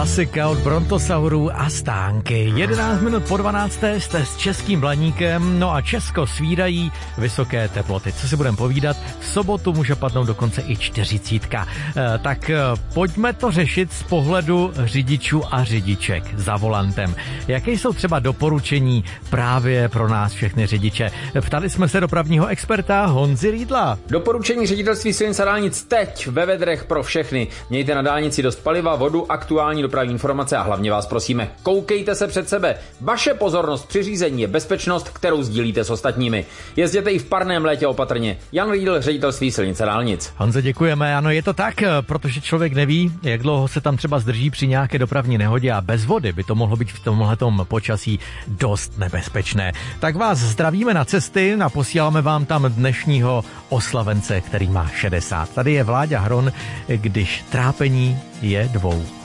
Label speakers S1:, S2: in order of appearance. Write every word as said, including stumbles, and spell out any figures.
S1: Klasika od Brontosaurů a Stánky. jedenáct minut po dvanácté jste s Českým Blaníkem, no a Česko svírají vysoké teploty. Co si budeme povídat, v sobotu může padnout dokonce i čtyřicítka. E, tak e, pojďme to řešit z pohledu řidičů a řidiček za volantem. Jaké jsou třeba doporučení právě pro nás všechny řidiče? Ptali jsme se dopravního experta Honzy Riedla.
S2: Doporučení Ředitelství silnic a dálnic teď ve vedrech pro všechny. Mějte na dálnici dost paliva, vodu, aktuální dopravní informace a hlavně vás prosíme, koukejte se před sebe. Vaše pozornost při řízení je bezpečnost, kterou sdílíte s ostatními. Jezděte i v parném létě opatrně. Jan Riedl, Ředitelství silnic a dálnic.
S1: Honzo, děkujeme. Ano, je to tak, protože člověk neví, jak dlouho se tam třeba zdrží při nějaké dopravní nehodě a bez vody by to mohlo být v tomhletom počasí dost nebezpečné. Tak vás zdravíme na cesty a posíláme vám tam dnešního oslavence, který má šedesát. Tady je Vláďa Hron, když trápení je dvou.